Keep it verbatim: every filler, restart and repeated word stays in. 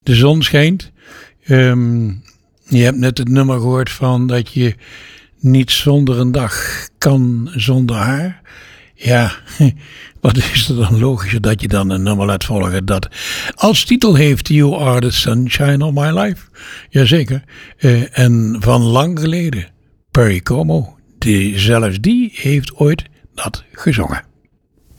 De zon schijnt. Um, je hebt net het nummer gehoord van dat je niet zonder een dag kan zonder haar. Ja, wat is er dan logischer dat je dan een nummer laat volgen dat als titel heeft You Are the Sunshine of My Life. Jazeker. Uh, en van lang geleden. Perry Como, die, zelfs die heeft ooit dat gezongen.